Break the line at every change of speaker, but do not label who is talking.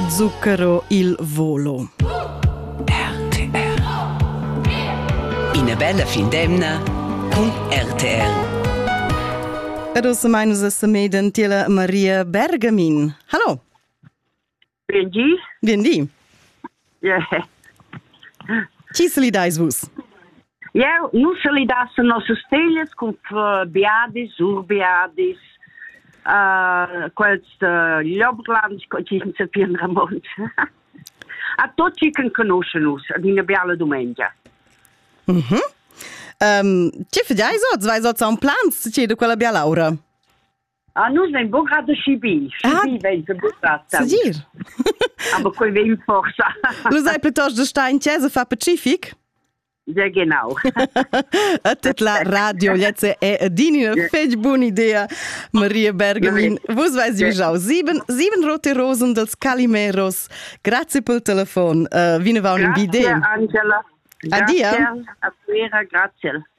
Zucchero il volo.
RTR. Ina bella findemna con RTR.
Adesso meinus a sameden tiela Maria Bergamin. Hallo.
Benji?
Biendi.
Ja.
Ci se li dais vus?
Ja, nu se li dassen nosse stelhas com beadis, urbeadis, quels Ljoblands, ci se pien Ramon. A tot ci can conosce nus, ad ina biala domenica.
Ci fediais oz? Vais oz a un plan se ci de quella bia Laura?
Nus vein bo grad a Schibi. Schibi vein se bo grad.
Sagir.
Aber quei vein forza.
Lu sai pluttosto de sta in Cesa fa Pacific?
Ja, genau.
Atet la radio, jetzt dini eine fetch buona idea, Maria Bergamin. Vos vais giu jau. Sieben rote rosen dels Calimeros. Grazie pel telefon. Vine va un bidè.
Grazie, Angela.
Addio.
Grazie, a Vera, grazie.